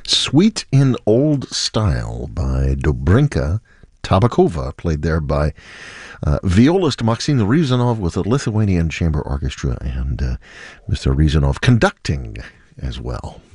Suite in Old Style by Dobrinka Tabakova, played there by violist Maxim Rizanov with a Lithuanian chamber orchestra, and Mr. Rizanov conducting as well.